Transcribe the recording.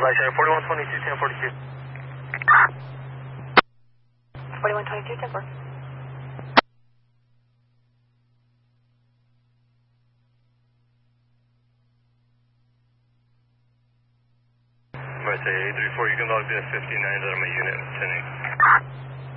by Shy 4122, 1042. 4122, 10-4. By Shy 834, you can log the 59 out of my unit, 10-8.